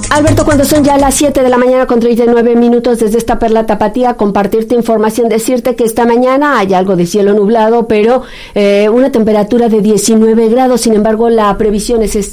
Alberto, cuando son ya las 7 de la mañana con 39 minutos desde esta Perla Tapatía, compartirte información, decirte que esta mañana hay algo de cielo nublado, pero una temperatura de 19 grados, sin embargo la previsión es